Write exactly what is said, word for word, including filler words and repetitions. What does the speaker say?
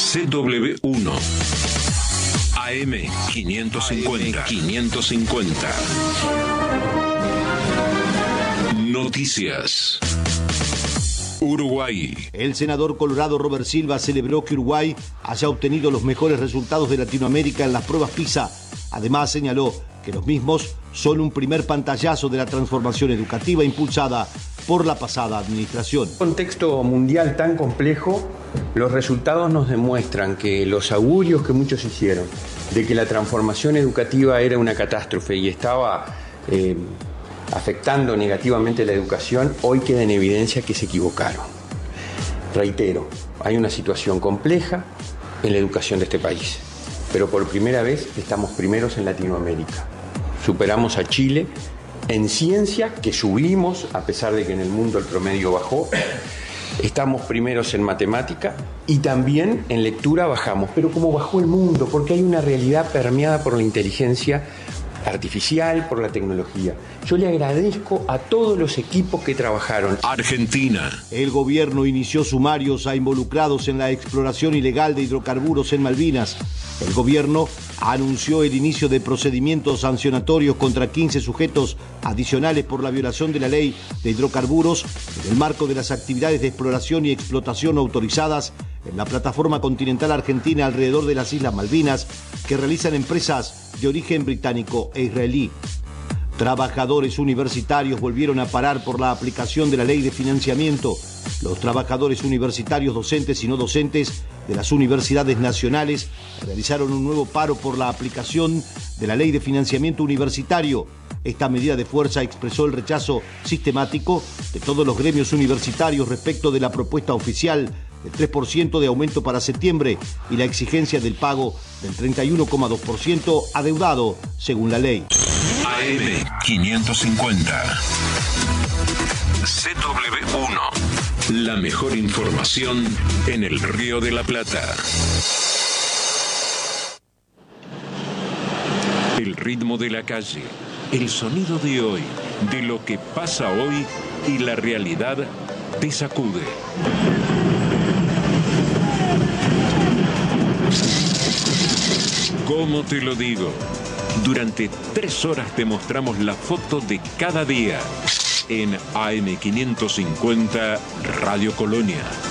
C W uno. A M quinientos cincuenta. quinientos cincuenta. Noticias. Uruguay. El senador colorado Robert Silva celebró que Uruguay haya obtenido los mejores resultados de Latinoamérica en las pruebas PISA. Además señaló que los mismos son un primer pantallazo de la transformación educativa impulsada por la pasada administración. En un contexto mundial tan complejo, los resultados nos demuestran que los augurios que muchos hicieron de que la transformación educativa era una catástrofe y estaba eh, afectando negativamente la educación, hoy queda en evidencia que se equivocaron. Reitero, hay una situación compleja en la educación de este país, pero por primera vez estamos primeros en Latinoamérica. Superamos a Chile en ciencia, que subimos, a pesar de que en el mundo el promedio bajó. Estamos primeros en matemática y también en lectura bajamos, pero como bajó el mundo, porque hay una realidad permeada por la inteligencia artificial, por la tecnología. Yo le agradezco a todos los equipos que trabajaron. Argentina. El gobierno inició sumarios a involucrados en la exploración ilegal de hidrocarburos en Malvinas. El gobierno anunció el inicio de procedimientos sancionatorios contra quince sujetos adicionales por la violación de la ley de hidrocarburos en el marco de las actividades de exploración y explotación autorizadas en la plataforma continental argentina alrededor de las Islas Malvinas, que realizan empresas de origen británico e israelí. Trabajadores universitarios volvieron a parar por la aplicación de la ley de financiamiento. Los trabajadores universitarios, docentes y no docentes de las universidades nacionales realizaron un nuevo paro por la aplicación de la ley de financiamiento universitario. Esta medida de fuerza expresó el rechazo sistemático de todos los gremios universitarios respecto de la propuesta oficial del tres por ciento de aumento para septiembre y la exigencia del pago del treinta y uno coma dos por ciento adeudado según la ley. A M quinientos cincuenta. C W uno. La mejor información en el Río de la Plata. El ritmo de la calle, el sonido de hoy, de lo que pasa hoy y la realidad te sacude. ¿Cómo te lo digo? Durante tres horas te mostramos la foto de cada día en A M quinientos cincuenta Radio Colonia.